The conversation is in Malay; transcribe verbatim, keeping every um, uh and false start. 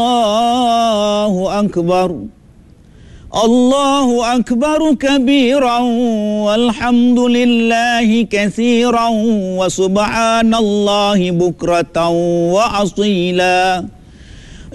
Allahu Akbar. Allahu Akbar kabiran walhamdulillahi katsiran wa subhanallahi bukratan wa asila.